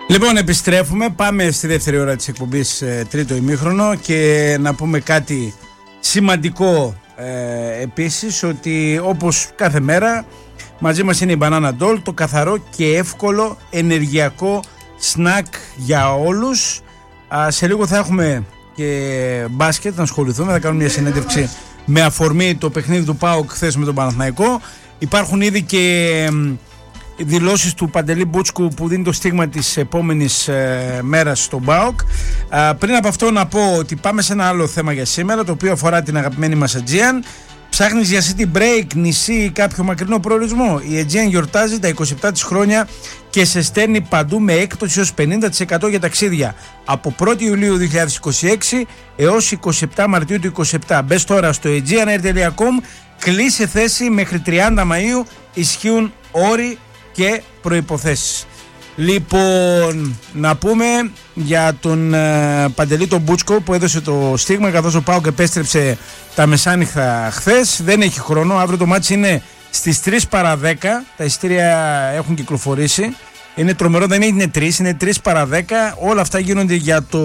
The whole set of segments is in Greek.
Λοιπόν, επιστρέφουμε. Πάμε στη δεύτερη ώρα της εκπομπής, τρίτο ημίχρονο, και να πούμε κάτι σημαντικό επίσης, ότι όπως κάθε μέρα μαζί μας είναι η Banana Doll, το καθαρό και εύκολο ενεργειακό σνακ για όλους. Σε λίγο θα έχουμε και μπάσκετ να ασχοληθούμε, θα κάνουμε μια συνέντευξη με αφορμή το παιχνίδι του ΠΑΟΚ χθες με τον Παναθηναϊκό. Υπάρχουν ήδη και δηλώσεις του Παντελή Μπούτσκου που δίνει το στίγμα της επόμενης μέρας στον ΠΑΟΚ. Πριν από αυτό να πω ότι πάμε σε ένα άλλο θέμα για σήμερα, το οποίο αφορά την αγαπημένη μας Aegean. Ψάχνεις για city break, νησί ή κάποιο μακρινό προορισμό? Η Aegean γιορτάζει τα 27 της χρόνια και σε στέλνει παντού με έκπτωση έως 50% για ταξίδια από 1η Ιουλίου 2026 έως 27 Μαρτίου του 2027. Μπες τώρα στο aegeanair.com, κλείσε θέση μέχρι 30 Μαΐου, ισχύουν όροι και προϋποθέσεις. Λοιπόν, να πούμε για τον Παντελή τον Μπούτσκο που έδωσε το στίγμα, καθώς ο ΠΑΟΚ επέστρεψε τα μεσάνυχτα χθες. Δεν έχει χρόνο, αύριο το μάτς είναι στις 3 παρά 10, τα εισιτήρια έχουν κυκλοφορήσει. Είναι τρομερό, δεν είναι 3, είναι 3 παρά 10. Όλα αυτά γίνονται για το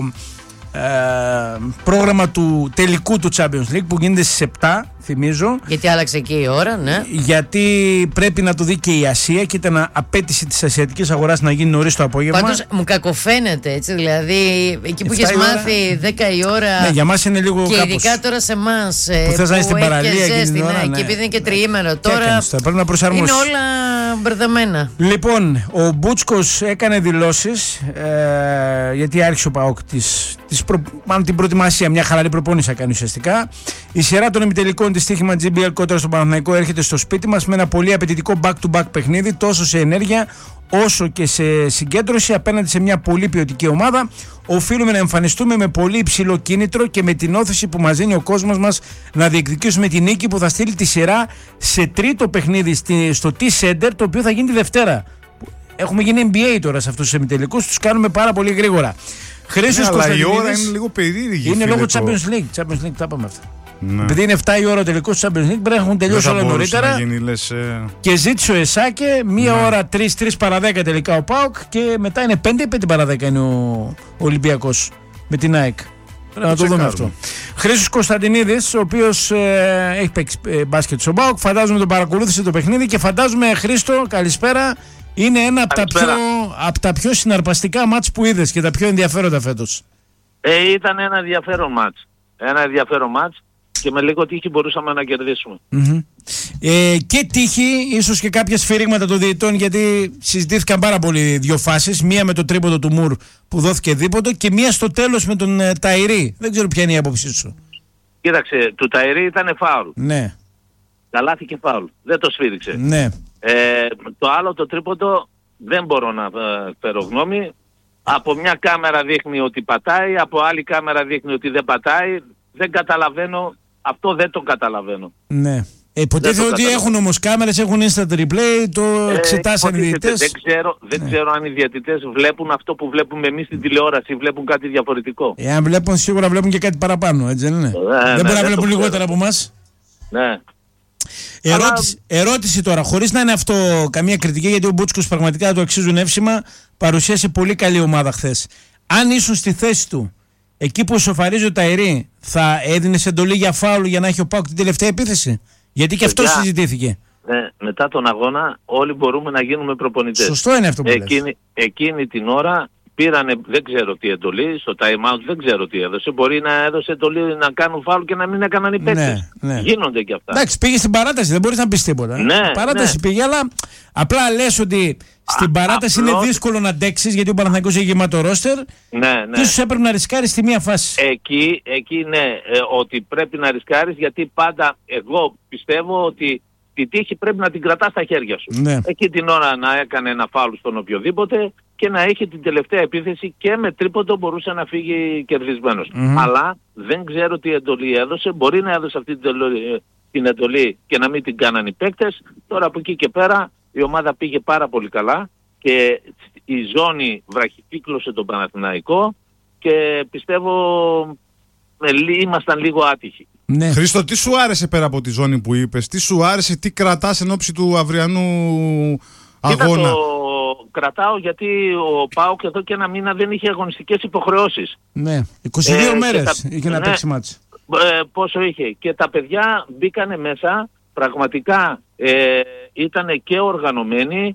πρόγραμμα του τελικού του Champions League που γίνεται στις 7, θυμίζω. Γιατί άλλαξε εκεί η ώρα, ναι. Γιατί πρέπει να το δει και η Ασία και ήταν απέτηση της ασιατικής αγοράς να γίνει νωρίς το απόγευμα. Πάντως μου κακοφαίνεται, έτσι, δηλαδή εκεί που έχεις μάθει 10 η ώρα. Ναι, για μας είναι λίγο και κάπως. ειδικά τώρα σε εμάς που θες να είσαι στην παραλία και ζέστη, ώρα, ναι, και επειδή είναι και τριήμερο τώρα. Πρέπει να προσαρμόσεις. Είναι όλα μπερδεμένα. Λοιπόν, ο Μπούτσκος έκανε δηλώσεις γιατί άρχισε ο ΠΑΟΚ μάλλον την προετοιμασία, μια χαλαρή προπόνηση κάνει ουσιαστικά. Η σειρά των ημιτελικών της στοίχημα GBL κόντρα στον Παναθηναϊκό έρχεται στο σπίτι μας με ένα πολύ απαιτητικό back-to-back παιχνίδι, τόσο σε ενέργεια όσο και σε συγκέντρωση απέναντι σε μια πολύ ποιοτική ομάδα. Οφείλουμε να εμφανιστούμε με πολύ υψηλό κίνητρο και με την όθηση που μας δίνει ο κόσμος μας να διεκδικήσουμε τη νίκη που θα στείλει τη σειρά σε τρίτο παιχνίδι στο T-Center, το οποίο θα γίνει τη Δευτέρα. Έχουμε γίνει NBA τώρα σε αυτούς τους ημιτελικούς, τους κάνουμε πάρα πολύ γρήγορα. Χρήστος Κωνσταντινίδης. Αλλά η ώρα είναι λίγο περίεργη. Είναι λόγω Champions League. Champions League, τα είπαμε αυτά. Ναι. Επειδή είναι 7 η ώρα ο τελικός του Champions League, πρέπει να έχουν τελειώσει όλα νωρίτερα. Και ζήτησε ο Εσάκε μία ώρα 3 παρά 10 τελικά ο ΠΑΟΚ και μετά είναι 5 παρά 10 είναι ο Ολυμπιακός με την ΑΕΚ. Πρέπει να το δούμε αυτό. Χρήστος Κωνσταντινίδης, ο οποίος έχει παίξει μπάσκετ στον ΠΑΟΚ, φαντάζομαι τον παρακολούθησε το παιχνίδι και φαντάζομαι, Χρήστο, καλησπέρα. Είναι ένα από τα πιο συναρπαστικά μάτς που είδες και τα πιο ενδιαφέροντα φέτος. Ήταν ένα ενδιαφέρον μάτς. Ένα ενδιαφέρον μάτς και με λίγο τύχη μπορούσαμε να κερδίσουμε. Και τύχη, ίσως και κάποια σφυρίγματα των διαιτητών, γιατί συζητήθηκαν πάρα πολύ δύο φάσεις. Μία με το τρίποντο του Μουρ που δόθηκε δίποντο και μία στο τέλος με τον Ταϊρή. Δεν ξέρω ποια είναι η άποψή σου. Κοίταξε, του Ταϊρή ήταν φάουλ. Ναι. Καλάθι και φάουλ. Δεν το σφύριξε. Ναι. Το άλλο το τρίποντο δεν μπορώ να φέρω γνώμη. Από μια κάμερα δείχνει ότι πατάει, από άλλη κάμερα δείχνει ότι δεν πατάει. Δεν καταλαβαίνω, αυτό δεν το καταλαβαίνω. Ναι. Υποτίθεται ότι έχουν όμως κάμερες, έχουν instant replay, το εξετάσαν οι διαιτητές. Δεν ξέρω αν οι διαιτητές βλέπουν αυτό που βλέπουμε εμείς στην τηλεόραση, βλέπουν κάτι διαφορετικό. Αν βλέπουν, σίγουρα βλέπουν και κάτι παραπάνω, έτσι δεν είναι? Δεν μπορεί να βλέπουν λιγότερα από εμάς. Ναι. Ερώτηση τώρα, χωρίς να είναι αυτό καμία κριτική, γιατί ο Μπούτσκος πραγματικά του αξίζουν εύσημα, παρουσίασε πολύ καλή ομάδα χθες. Αν ήσουν στη θέση του, εκεί που σοφαρίζει ο Ταϊρή, θα έδινες εντολή για φάουλ για να έχει ο ΠΑΟΚ την τελευταία επίθεση? Γιατί και αυτό συζητήθηκε. Ναι, μετά τον αγώνα όλοι μπορούμε να γίνουμε προπονητές. Σωστό είναι αυτό που λες. Εκείνη την ώρα πήρανε, δεν ξέρω τι εντολή, στο time out δεν ξέρω τι έδωσε. Μπορεί να έδωσε εντολή να κάνουν φάουλ και να μην έκαναν οι παίκτες. Ναι. Γίνονται και αυτά. Εντάξει, πήγε στην παράταση, δεν μπορείς να πεις τίποτα. Ναι, παράταση πήγε, αλλά απλά λες ότι στην παράταση είναι δύσκολο να αντέξεις, γιατί ο Παναθηναϊκός έχει γεμάτο ρόστερ. Ναι. Και ίσως έπρεπε να ρισκάρεις στη μία φάση. Εκεί ναι, ότι πρέπει να ρισκάρεις, γιατί πάντα εγώ πιστεύω ότι τη τύχη πρέπει να την κρατάς στα χέρια σου. Ναι. Εκεί την ώρα να έκανε ένα φάουλ στον οποιοδήποτε και να έχει την τελευταία επίθεση και με τρίποντο μπορούσε να φύγει κερδισμένος. Αλλά δεν ξέρω τι εντολή έδωσε. Μπορεί να έδωσε αυτή την εντολή και να μην την κάναν οι παίκτες. Τώρα από εκεί και πέρα η ομάδα πήγε πάρα πολύ καλά και η ζώνη βραχικύκλωσε τον Παναθηναϊκό και πιστεύω ήμασταν λίγο άτυχοι. Ναι. Χρήστο, τι σου άρεσε πέρα από τη ζώνη που είπες, τι σου άρεσε, τι κρατάς εν ώψη του αυριανού αγώνα? κρατάω γιατί ο ΠΑΟΚ εδώ και ένα μήνα δεν είχε αγωνιστικές υποχρεώσεις. Ναι, 22 μέρες είχε να παίξει μάτς. Πόσο είχε. Και τα παιδιά μπήκανε μέσα, πραγματικά ήταν και οργανωμένοι.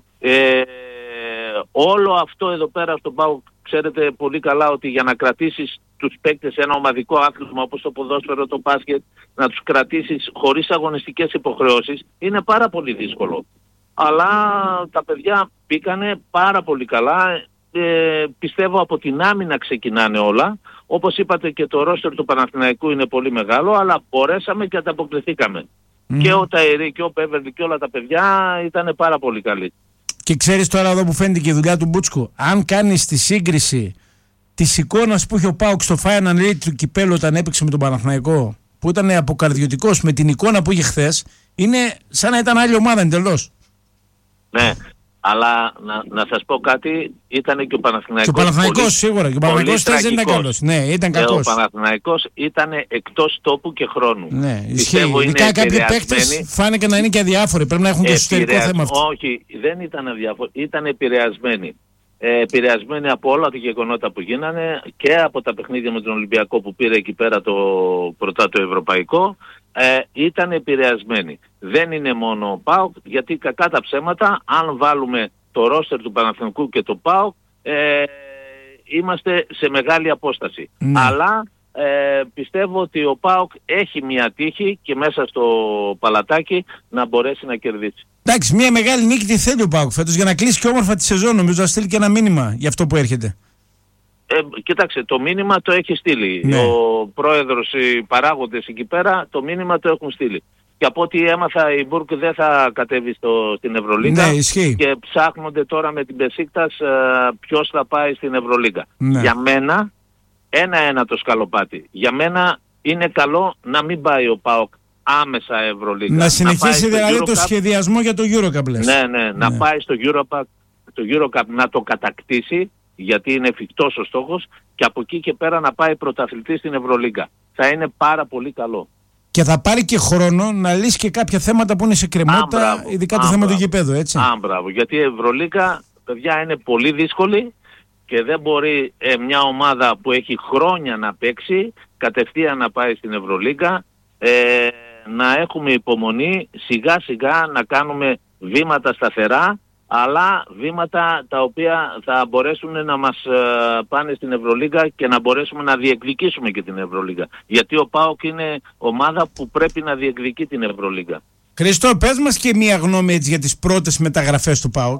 Όλο αυτό εδώ πέρα στον ΠΑΟΚ, ξέρετε πολύ καλά ότι για να κρατήσεις τους παίκτες ένα ομαδικό άθλημα όπως το ποδόσφαιρο, το μπάσκετ, να τους κρατήσεις χωρίς αγωνιστικές υποχρεώσεις είναι πάρα πολύ δύσκολο. Αλλά τα παιδιά μπήκανε πάρα πολύ καλά. Πιστεύω από την άμυνα ξεκινάνε όλα. Όπως είπατε και το ρόστερ του Παναθηναϊκού είναι πολύ μεγάλο, αλλά μπορέσαμε και ανταποκριθήκαμε. Και ο Ταϊρή και ο Πέβερλι και όλα τα παιδιά ήταν πάρα πολύ καλοί. Και ξέρεις τώρα εδώ που φαίνεται και η δουλειά του Μπούτσκου, αν κάνεις τη σύγκριση της εικόνας που είχε ο ΠΑΟΚ στο Final Eight του κυπέλλου όταν έπαιξε με τον Παναθηναϊκό, που ήταν αποκαρδιωτικός, με την εικόνα που είχε χθες, είναι σαν να ήταν άλλη ομάδα εντελώς. Ναι, αλλά να σας πω κάτι, ήταν και ο Παναθηναϊκός. Και ο Παναθηναϊκός σίγουρα, και ο Παναθηναϊκός δεν ήταν καλός. Ναι, ήταν κακός. Ο Παναθηναϊκός ήταν εκτός τόπου και χρόνου. Ναι, ισχύει. Ειδικά κάποιοι παίκτες φάνηκε να είναι και αδιάφοροι, πρέπει να έχουν και εσωτερικό θέμα αυτό. Όχι, δεν ήταν αδιάφοροι, ήταν επηρεασμένοι. Επηρεασμένοι από όλα τα γεγονότα που γίνανε και από τα παιχνίδια με τον Ολυμπιακό που πήρε εκεί πέρα το πρωτάτο ευρωπαϊκό, ήταν επηρεασμένοι. Δεν είναι μόνο ο ΠΑΟΚ, γιατί κακά τα ψέματα, αν βάλουμε το ρόστερ του Παναθηναϊκού και το ΠΑΟΚ, είμαστε σε μεγάλη απόσταση. Αλλά πιστεύω ότι ο ΠΑΟΚ έχει μια τύχη και μέσα στο παλατάκι να μπορέσει να κερδίσει. Εντάξει, μια μεγάλη νίκη τη θέλει ο ΠΑΟΚ φέτος για να κλείσει και όμορφα τη σεζόν. Νομίζω να στείλει και ένα μήνυμα για αυτό που έρχεται. Κοίταξε, το μήνυμα το έχει στείλει. Ναι. Ο πρόεδρος, οι παράγοντες εκεί πέρα, το μήνυμα το έχουν στείλει. Και από ό,τι έμαθα, η Μπουρκ δεν θα κατέβει στην Ευρωλίγκα. Ναι, ισχύει. Και ψάχνονται τώρα με την Μπεσίκτας ποιος θα πάει στην Ευρωλίγκα. Ναι. Για μένα, 1-1 το σκαλοπάτι. Για μένα είναι καλό να μην πάει ο ΠΑΟΚ άμεσα Ευρωλίγκα. Να συνεχίσει δηλαδή το σχεδιασμό για το EuroCup. Ναι, να πάει στο EuroCup να το κατακτήσει, γιατί είναι εφικτός ο στόχος, και από εκεί και πέρα να πάει πρωταθλητής στην Ευρωλίγκα. Θα είναι πάρα πολύ καλό. Και θα πάρει και χρόνο να λύσει και κάποια θέματα που είναι σε κρεμότητα, ειδικά το θέμα του γηπέδου, έτσι. Μπράβο, γιατί η Ευρωλίγκα, παιδιά, είναι πολύ δύσκολη και δεν μπορεί μια ομάδα που έχει χρόνια να παίξει κατευθείαν να πάει στην Ευρωλίγκα. Να έχουμε υπομονή, σιγά σιγά να κάνουμε βήματα σταθερά, αλλά βήματα τα οποία θα μπορέσουν να μας πάνε στην Ευρωλίγκα και να μπορέσουμε να διεκδικήσουμε και την Ευρωλίγκα. Γιατί ο ΠΑΟΚ είναι ομάδα που πρέπει να διεκδικεί την Ευρωλίγκα. Χριστό, πες μας και μία γνώμη έτσι για τις πρώτες μεταγραφές του ΠΑΟΚ.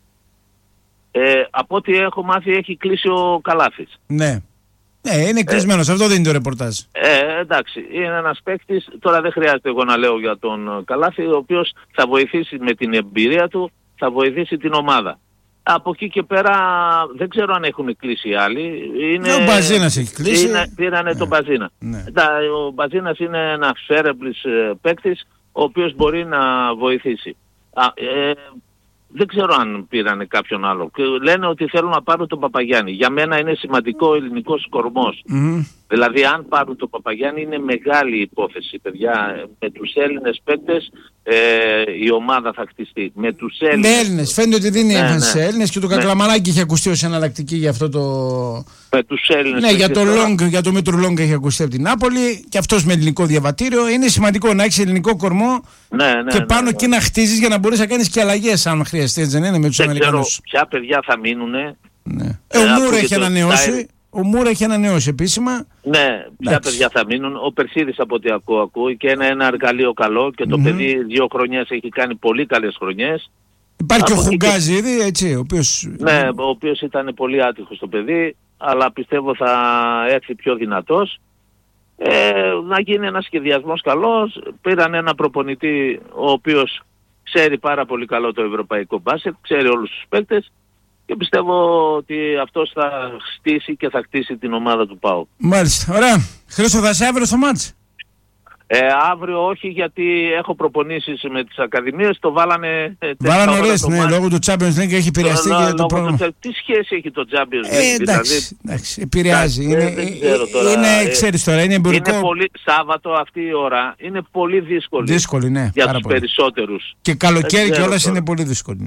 Από ό,τι έχω μάθει έχει κλείσει ο Καλάθης. Ναι. Ναι, είναι κλεισμένος. Αυτό δεν είναι το ρεπορτάζ. Εντάξει, είναι ένας παίκτης, τώρα δεν χρειάζεται εγώ να λέω για τον Καλάθη, ο οποίος θα βοηθήσει με την εμπειρία του, θα βοηθήσει την ομάδα. Από εκεί και πέρα δεν ξέρω αν έχουν κλείσει οι άλλοι. Ο Μπαζίνας έχει κλείσει. Πήρανε τον Μπαζίνα. Ναι. Ο Μπαζίνας είναι ένας φέρεμπλης παίκτης, ο οποίος μπορεί να βοηθήσει. Δεν ξέρω αν πήρανε κάποιον άλλο. Λένε ότι θέλουν να πάρουν τον Παπαγιάννη. Για μένα είναι σημαντικό ο ελληνικός κορμός. Δηλαδή αν πάρουν τον Παπαγιάννη είναι μεγάλη υπόθεση, παιδιά. Με τους Έλληνες παίκτες η ομάδα θα χτιστεί. Με τους Έλληνες. Με Έλληνες. Φαίνεται ότι δίνει έμφαση σε Έλληνες και το Κακλαμανάκι είχε ακουστεί ως εναλλακτική για αυτό το... Με τους Έλληνες. Ναι, για το Μήτρου Λόγκ έχει ακουστεί από την Νάπολη και αυτός με ελληνικό διαβατήριο. Είναι σημαντικό να έχεις ελληνικό κορμό και πάνω εκεί να χτίζεις για να μπορείς να κάνεις και αλλαγές αν χρειαστεί. Έτσι δεν είναι με τους Αμερικανούς. Ξέρω ποια παιδιά θα μείνουνε. Ναι. Ο Μούρα έχει ανανεώσει. Ο Μούρα έχει ανανεώσει επίσημα. Ναι, ποια παιδιά θα μείνουν. Ο Περσίδης από ό,τι ακούει και ένα εργαλείο καλό και το παιδί 2 χρονιές έχει κάνει πολύ καλές χρονιές. Υπάρχει και ο Χουγκάζη ήδη, έτσι, ο οποίος... Ναι, ο οποίος ήταν πολύ άτυχος το παιδί, αλλά πιστεύω θα έρθει πιο δυνατός. Να γίνει ένας σχεδιασμός καλός. Πήραν ένα προπονητή ο οποίος ξέρει πάρα πολύ καλό το ευρωπαϊκό μπάσκετ, ξέρει όλους τους παίκτες. Και πιστεύω ότι αυτός θα στήσει και θα χτίσει την ομάδα του ΠΑΟΚ. Μάλιστα. Ωραία. Χρήστο, θα είσαι αύριο στο μάτς? Αύριο όχι, γιατί έχω προπονήσεις με τις ακαδημίες. Το βάλανε... Βάλανε νωρίς, ναι, λόγω του Champions League έχει επηρεαστεί και το πρόγραμμα. Τι σχέση έχει το Champions League? Εντάξει, επηρεάζει. Είναι, ξέρεις τώρα, είναι εμπορικό. Είναι πολύ, Σάββατο αυτή η ώρα είναι πολύ δύσκολη. Δύσκολη, ναι. Για τους περισσότερους. Και καλοκαίρι κιόλας είναι πολύ δύσκολη, ναι.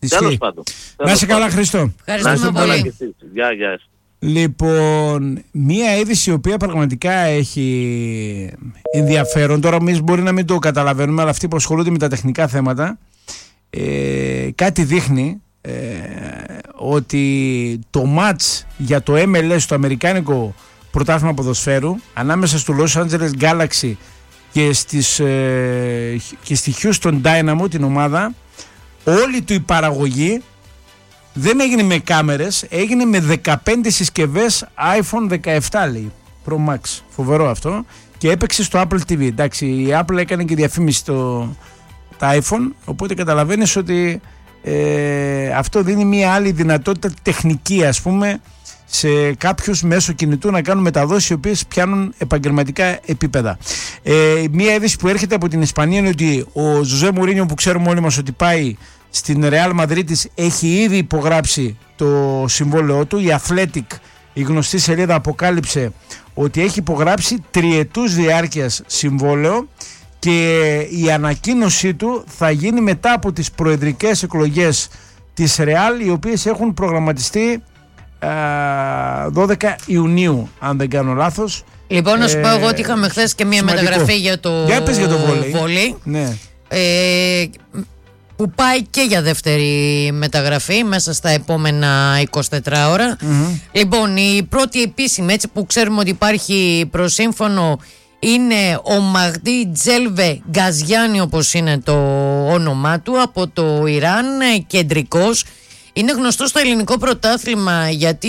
Τέλος πάντων. Να είσαι καλά, Χρήστο. Ευχαριστούμε πολύ. Γεια. Λοιπόν, μία είδηση η οποία πραγματικά έχει ενδιαφέρον. Τώρα εμείς μπορεί να μην το καταλαβαίνουμε, αλλά αυτοί που ασχολούνται με τα τεχνικά θέματα, κάτι δείχνει ότι το match για το MLS, το αμερικάνικο πρωτάθλημα ποδοσφαίρου, ανάμεσα στο Los Angeles Galaxy και στη Houston Dynamo, την ομάδα, όλη του η παραγωγή δεν έγινε με κάμερες, έγινε με 15 συσκευές iPhone 17, λέει, Pro Max. Φοβερό αυτό. Και έπαιξε στο Apple TV. Εντάξει, η Apple έκανε και διαφήμιση τα iPhone, οπότε καταλαβαίνεις ότι αυτό δίνει μια άλλη δυνατότητα τεχνική, ας πούμε, σε κάποιους μέσω κινητού να κάνουν μεταδόσεις οι οποίες πιάνουν επαγγελματικά επίπεδα. Μια είδηση που έρχεται από την Ισπανία είναι ότι ο Ζωζέ Μουρίνιο, που ξέρουμε όλοι μας ότι πάει στην Real Madrid, έχει ήδη υπογράψει το συμβόλαιό του. Η Athletic, η γνωστή σελίδα, αποκάλυψε ότι έχει υπογράψει τριετούς διάρκειας συμβόλαιο και η ανακοίνωσή του θα γίνει μετά από τις προεδρικές εκλογές της Real, οι οποίες έχουν προγραμματιστεί 12 Ιουνίου, αν δεν κάνω λάθος. Λοιπόν, να σου πω εγώ ότι είχαμε χθες και μια μεταγραφή για το βόλεϊ. Ναι. Που πάει και για δεύτερη μεταγραφή μέσα στα επόμενα 24 ώρα. Λοιπόν, η πρώτη επίσημη, έτσι που ξέρουμε ότι υπάρχει προσύμφωνο, είναι ο Μαγντί Τζέλβε Γκαζιάνι, όπως είναι το όνομά του, από το Ιράν, κεντρικός. Είναι γνωστό στο ελληνικό πρωτάθλημα γιατί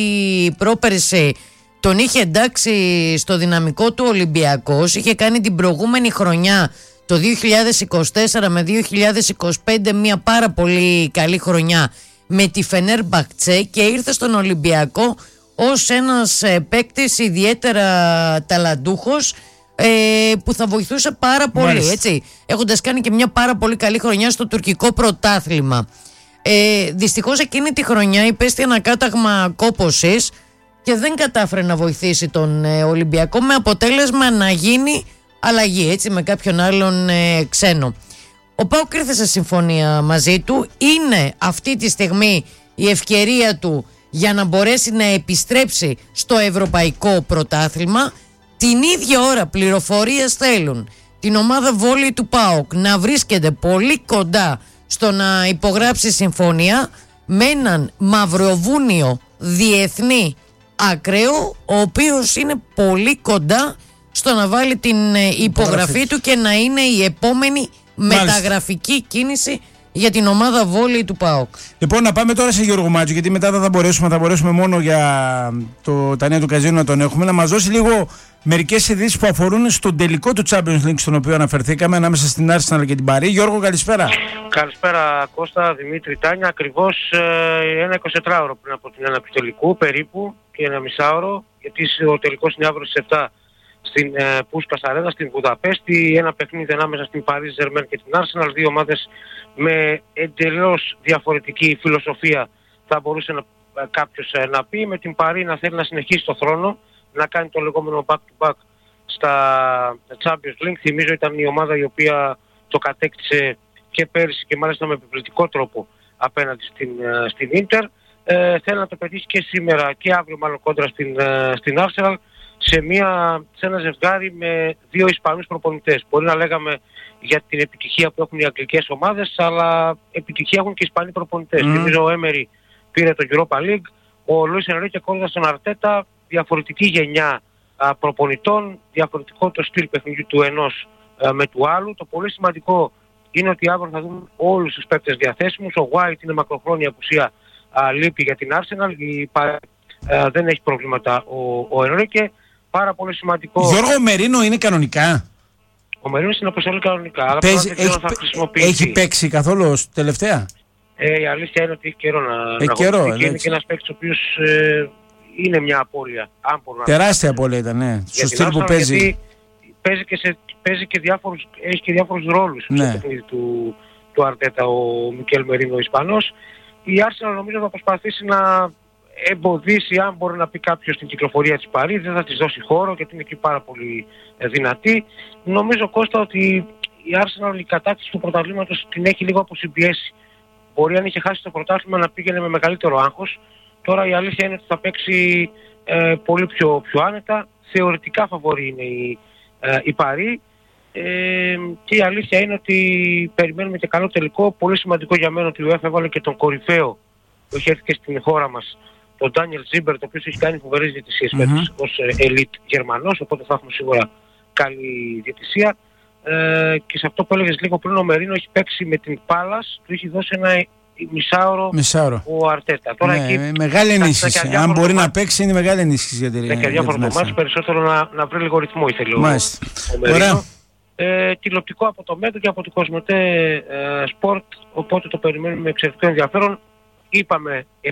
πρόπερσε τον είχε εντάξει στο δυναμικό του Ολυμπιακός. Είχε κάνει την προηγούμενη χρονιά, το 2024 με 2025, μια πάρα πολύ καλή χρονιά με τη Φενέρμπαχτσε και ήρθε στον Ολυμπιακό ως ένας παίκτης ιδιαίτερα ταλαντούχος, που θα βοηθούσε πάρα πολύ, έτσι, έχοντας κάνει και μια πάρα πολύ καλή χρονιά στο τουρκικό πρωτάθλημα. Δυστυχώς εκείνη τη χρονιά υπέστη ένα κάταγμα κόπωσης και δεν κατάφερε να βοηθήσει τον Ολυμπιακό, με αποτέλεσμα να γίνει αλλαγή, έτσι, με κάποιον άλλον ξένο. Ο ΠΑΟΚ ήρθε σε συμφωνία μαζί του. Είναι αυτή τη στιγμή η ευκαιρία του για να μπορέσει να επιστρέψει στο ευρωπαϊκό πρωτάθλημα. Την ίδια ώρα πληροφορίες θέλουν την ομάδα βόλεϊ του ΠΑΟΚ να βρίσκεται πολύ κοντά στο να υπογράψει συμφωνία με έναν μαυροβούνιο διεθνή ακραίο, ο οποίος είναι πολύ κοντά στο να βάλει την υπογραφή του και να είναι η επόμενη μεταγραφική κίνηση για την ομάδα βόλεϊ του ΠΑΟΚ. Λοιπόν, να πάμε τώρα σε Γιώργο Μάτζο, γιατί μετά δεν θα μπορέσουμε μόνο για τα νέα του καζίνου να τον έχουμε. Να μας δώσει λίγο μερικές ειδήσεις που αφορούν στον τελικό του Champions League, στον οποίο αναφερθήκαμε, ανάμεσα στην Arsenal και την Παρί. Γιώργο, καλησπέρα. Καλησπέρα Κώστα, Δημήτρη, Τάνια. Ακριβώς ένα 24ωρο πριν από την έναρξη του τελικού, περίπου, και ένα μισάωρο, γιατί ο τελικός είναι αύριο στις 7 στην Πούσκας Αρένα, στην Βουδαπέστη. Ένα παιχνίδι ανάμεσα στην Paris Saint-Germain και την Arsenal, δύο ομάδες με εντελώς διαφορετική φιλοσοφία, θα μπορούσε κάποιος να πει. Με την Paris να θέλει να συνεχίσει το θρόνο, να κάνει το λεγόμενο back-to-back στα Champions League. Θυμίζω ήταν η ομάδα η οποία το κατέκτησε και πέρυσι και μάλιστα με επιβλητικό τρόπο απέναντι στην Inter. Θέλει να το πετύχει και σήμερα και αύριο, μάλλον κόντρα στην Arsenal, σε ένα ζευγάρι με δύο Ισπανούς προπονητές. Μπορεί να λέγαμε για την επιτυχία που έχουν οι αγγλικές ομάδες, αλλά επιτυχία έχουν και οι Ισπανοί προπονητές. Θυμίζω ο Έμερι πήρε το Europa League, ο Λουίς Ενρίκε κόντρα στον Αρτέτα, διαφορετική γενιά προπονητών, διαφορετικό το στυλ παιχνιδιού του ενός με του άλλου. Το πολύ σημαντικό είναι ότι αύριο θα δούμε όλους τους παίκτες διαθέσιμους. Ο White είναι μακροχρόνια απουσία, λείπει για την Arsenal, δεν έχει προβλήματα ο Ενρίκε. Πάρα πολύ σημαντικό. Γιώργο, ο Μερίνο είναι κανονικά? Ο Μερίνο είναι αποστολή κανονικά, αλλά θα χρησιμοποιηθεί. Έχει παίξει καθόλου τελευταία? Η αλήθεια είναι ότι έχει καιρό να καιρό, και είναι και ένας παίκτης ο οποίος είναι μια απώλεια. Τεράστια απώλεια ήταν, ναι. Στο στυλ που παίζει. Έχει και διάφορους ρόλους στο παιχνίδι του Αρτέτα ο Μικέλ Μερίνο, ο Ισπανός. Η Arsenal νομίζω θα προσπαθήσει να εμποδίσει, αν μπορεί να πει κάποιος, την κυκλοφορία της Παρί. Δεν θα της δώσει χώρο γιατί είναι εκεί πάρα πολύ δυνατή. Νομίζω, Κώστα, ότι η Arsenal, η κατάκτηση του πρωταθλήματος την έχει λίγο αποσυμπιέσει. μπορεί αν είχε χάσει το πρωτάθλημα να πήγαινε με μεγαλύτερο άγχος. Τώρα η αλήθεια είναι ότι θα παίξει πολύ πιο άνετα. Θεωρητικά φαβορί είναι η Παρί. Και η αλήθεια είναι ότι περιμένουμε και καλό τελικό. Πολύ σημαντικό για μένα ότι η UEFA έβαλε και τον κορυφαίο που έχει έρθει και στην χώρα μας, τον Ντάνιελ Ζίμπερ, το οποίο έχει κάνει φοβερές διαιτησίες φέτος ως elite Γερμανός, οπότε θα έχουμε σίγουρα καλή διαιτησία. Και σε αυτό που έλεγες λίγο πριν, ο Μερίνο έχει παίξει με την Πάλας, του έχει δώσει ένα μισάωρο ο Αρτέτα. Τώρα εκεί, μεγάλη ενίσχυση. Αν μπορεί να παίξει, είναι μεγάλη ενίσχυση για την και διάφορο το μάτς, περισσότερο να βρει λίγο ρυθμό ήθελε ο Μερίνο. Τηλεοπτικό από το Μέτρο και από το Κοσμοτέ Sport, οπότε το περιμένουμε με εξαιρετικό ενδιαφέρον. Είπαμε 7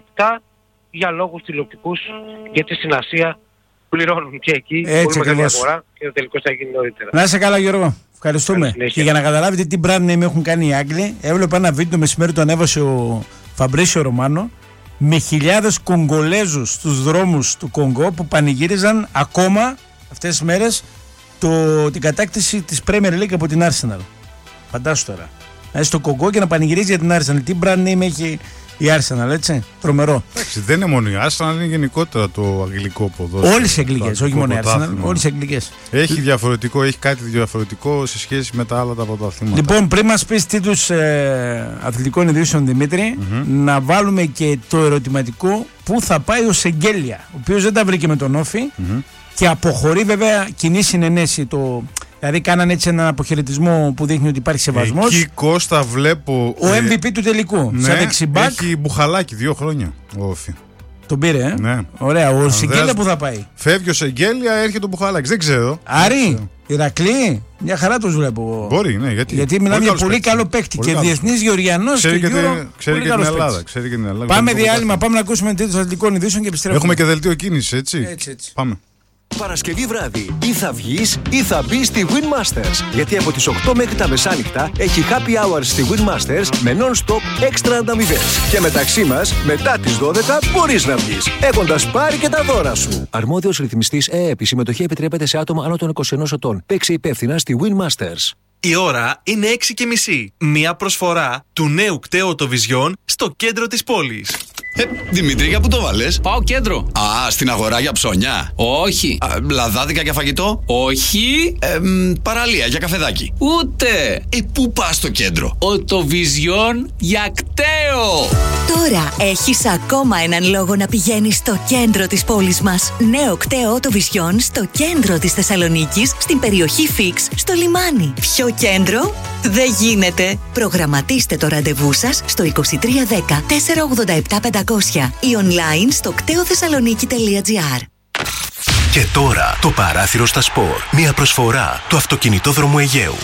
για λόγους τηλεοπτικούς, γιατί στην Ασία πληρώνουν και εκεί. Έτσι ακριβώς. Και το τελικό θα γίνει νωρίτερα. Να είσαι καλά, Γιώργο. Ευχαριστούμε. Και για να καταλάβετε τι brand name έχουν κάνει οι Άγγλοι, έβλεπα ένα βίντεο το μεσημέρι, το ανέβασε ο Φαμπρίσιο Ρωμάνο, με χιλιάδες Κογκολέζους στους δρόμους του Κονγκό που πανηγύριζαν ακόμα αυτές τις μέρες την κατάκτηση της Premier League από την Arsenal. Φαντάσου τώρα. Να είσαι στο Κονγκό και να πανηγυρίζει για την Arsenal. Τι brand name έχει η Arsenal, έτσι. Τρομερό. Εντάξει, δεν είναι μόνο η Arsenal, είναι γενικότερα το αγγλικό ποδόσφαιρο. Όλες οι αγγλικές, όχι μόνο η Arsenal. Όλες οι αγγλικές. Έχει κάτι διαφορετικό σε σχέση με τα άλλα τα πρωταθλήματα. Λοιπόν, πριν μας πεις τίτλους αθλητικών ειδήσεων, Δημήτρη, να βάλουμε και το ερωτηματικό πού θα πάει ο Σεγγέλια, ο οποίος δεν τα βρήκε με τον Όφη και αποχωρεί, βέβαια, κοινή συνενέση. Δηλαδή κάνανε έτσι έναν αποχαιρετισμό που δείχνει ότι υπάρχει σεβασμός. Εκεί, Κώστα, βλέπω ο MVP του τελικού. Ναι, σαν δεξιμπάκ. έχει μπουχαλάκι 2 χρόνια ο Όφη. Τον πήρε, Ναι. Ωραία. Ο Σεγγέλια που θα πάει? Φεύγει ο Σεγγέλια, έρχεται ο μπουχαλάκι. Δεν ξέρω. Άρη, Ηρακλή, μια χαρά τους βλέπω. Μπορεί, ναι. Γιατί μιλάμε για πολύ καλό παίκτη και διεθνής Γεωργιανός και Euro. Ξέρει και την Ελλάδα. Πάμε διάλειμμα, πάμε να ακούσουμε τίτλους αθλητικών ειδήσεων και επιστρέφουμε. Έχουμε και δελτίο κίνησης, έτσι. Πάμε. Παρασκευή βράδυ ή θα βγεις ή θα μπεις στη Win Masters. Γιατί από τις 8 μέχρι τα μεσάνυχτα έχει happy hours στη Win Masters με non-stop έξτρα ανταμοιβές. Και μεταξύ μας, μετά τις 12 μπορείς να βγεις, έχοντας πάρει και τα δώρα σου. Αρμόδιος ρυθμιστής ΕΕΠ. Η συμμετοχή επιτρέπεται σε άτομα άνω των 21 ετών. Παίξε υπεύθυνα στη Win Masters. Η ώρα είναι 6:30. Μία προσφορά του νέου κταίου Vision στο κέντρο της πόλης. Δημήτρη, για πού το βάλες? Πάω κέντρο. Α, στην αγορά για ψώνια. Όχι. Λαδάδικα για φαγητό. Όχι. Παραλία για καφεδάκι. Ούτε. Πού πας στο κέντρο? Vision για κταίο. Τώρα έχεις ακόμα έναν λόγο να πηγαίνεις στο κέντρο της πόλης μας. Νέο κταίο Vision στο κέντρο της Θεσσαλονίκης, στην περιοχή Φίξ, στο λιμάνι. Ποιο κέντρο? Δεν γίνεται. Προγραμματίστε το ραντεβού σας στο 2310 487 500 ή online στο κτεοθεσσαλονίκη.gr. Και τώρα το παράθυρο στα σπορ. Μια προσφορά του αυτοκινητόδρομου Αιγαίου.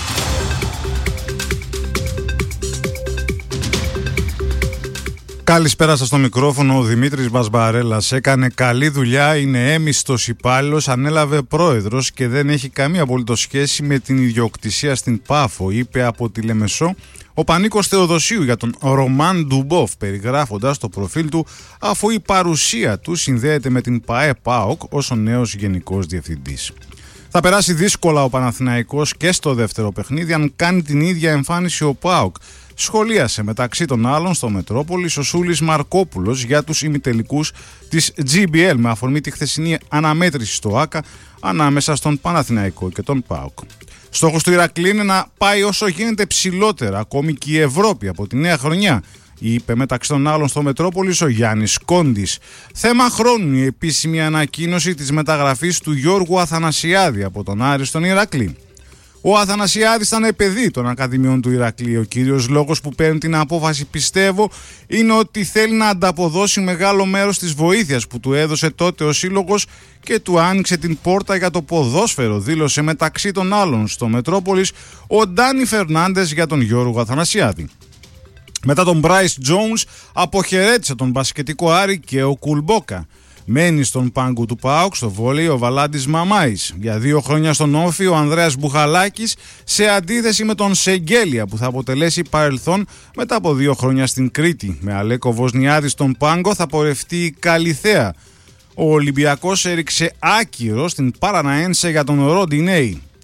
Καλησπέρα σας στο μικρόφωνο. Ο Δημήτρης Μπασμπαρέλας έκανε καλή δουλειά, είναι έμιστος υπάλληλος, ανέλαβε πρόεδρος και δεν έχει καμία απολύτως σχέση με την ιδιοκτησία στην Πάφο, είπε από τη Λεμεσό ο Πανίκος Θεοδοσίου για τον Ρωμάν Ντουμπόφ, περιγράφοντας το προφίλ του, αφού η παρουσία του συνδέεται με την ΠΑΕ-ΠΑΟΚ ως ο νέος γενικός διευθυντής. Θα περάσει δύσκολα ο Παναθηναϊκός και στο δεύτερο παιχνίδι αν κάνει την ίδια εμφάνιση ο ΠΑΟΚ, σχολίασε μεταξύ των άλλων στο Μετρόπολης ο Σούλης Μαρκόπουλος για τους ημιτελικούς της GBL με αφορμή τη χθεσινή αναμέτρηση στο ΆΚΑ ανάμεσα στον Παναθηναϊκό και τον ΠΑΟΚ. Στόχος του Ηρακλή είναι να πάει όσο γίνεται ψηλότερα, ακόμη και η Ευρώπη από τη νέα χρονιά, είπε μεταξύ των άλλων στο Μετρόπολης ο Γιάννης Κόντης. Θέμα χρόνου η επίσημη ανακοίνωση της μεταγραφής του Γιώργου Αθανασιάδη από τον Άρη στον Ηρακλή. Ο Αθανασιάδης ήταν παιδί των Ακαδημιών του Ηρακλή. Ο κύριος λόγος που παίρνει την απόφαση, πιστεύω, είναι ότι θέλει να ανταποδώσει μεγάλο μέρος της βοήθειας που του έδωσε τότε ο σύλλογος και του άνοιξε την πόρτα για το ποδόσφαιρο, δήλωσε μεταξύ των άλλων στο Μετρόπολης ο Ντάνι Φερνάντες για τον Γιώργο Αθανασιάδη. Μετά τον Bryce Jones αποχαιρέτησε τον μπασκετικό Άρη και ο Κουλμπόκα. Μένει στον πάγκο του ΠΑΟΚ στο βόλεϊ ο Βαλάντης Μαμάης. Για 2 χρόνια στον Όφη ο Ανδρέας Μπουχαλάκης, σε αντίθεση με τον Σεγγέλια που θα αποτελέσει παρελθόν μετά από 2 χρόνια στην Κρήτη. Με Αλέκο Βοσνιάδη στον πάγκο θα πορευτεί η Καλιθέα. Ο Ολυμπιακός έριξε άκυρο στην Παραναένσε για τον Ροντινέη.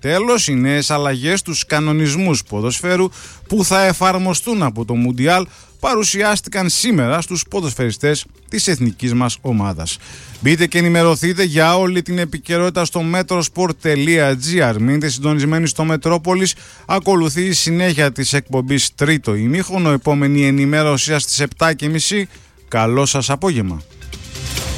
Τέλος, οι νέες αλλαγές στους κανονισμούς ποδοσφαίρου που θα εφαρμοστούν από το Μουντιάλ παρουσιάστηκαν σήμερα στους ποδοσφαιριστές της εθνικής μας ομάδας. Μπείτε και ενημερωθείτε για όλη την επικαιρότητα στο metrosport.gr. Μείνετε συντονισμένοι στο Μετρόπολης. Ακολουθεί η συνέχεια της εκπομπής τρίτο ημίχρονο. Επόμενη ενημέρωσή σας στις 7:30. Καλό σας απόγευμα.